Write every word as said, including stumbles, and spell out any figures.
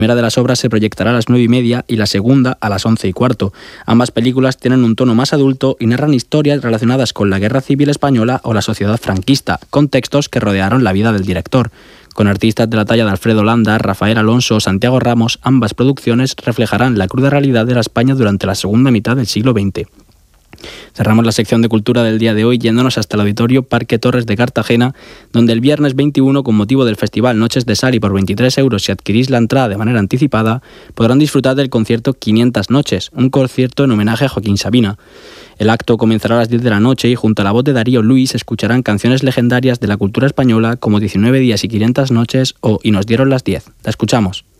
La primera de las obras se proyectará a las nueve y media y la segunda a las once y cuarto. Ambas películas tienen un tono más adulto y narran historias relacionadas con la Guerra Civil Española o la sociedad franquista, contextos que rodearon la vida del director. Con artistas de la talla de Alfredo Landa, Rafael Alonso o Santiago Ramos, ambas producciones reflejarán la cruda realidad de la España durante la segunda mitad del siglo veinte. Cerramos la sección de cultura del día de hoy yéndonos hasta el Auditorio Parque Torres de Cartagena, donde el viernes veintiuno, con motivo del Festival Noches de Sal y por veintitrés euros si adquirís la entrada de manera anticipada, podrán disfrutar del concierto quinientas noches, un concierto en homenaje a Joaquín Sabina. El acto comenzará a las diez de la noche y junto a la voz de Darío Luis escucharán canciones legendarias de la cultura española como diecinueve días y quinientas noches o Y nos dieron las diez. La escuchamos.